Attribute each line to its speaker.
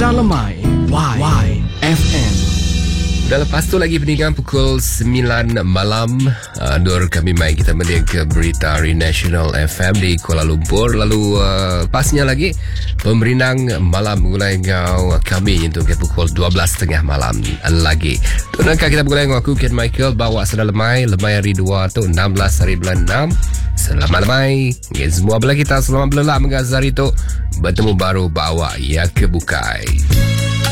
Speaker 1: Dalamai YFM.
Speaker 2: Dah lepas tu lagi peninggan pukul 9 malam. Nur kami mai kita balik ke Berita Hari National FM di Kuala Lumpur. Lalu pasnya lagi pemerinang malam mulai ngau kami untuk ke pukul 12.30 malam lagi. Tu nak kita mulai ngau aku Ken Michael bawa sedang lemai hari 2 tu 16 hari bulan 6. Selamat lemai. Semua belah kita selamat belah menggazar itu bertemu baru bawa ya kebukai.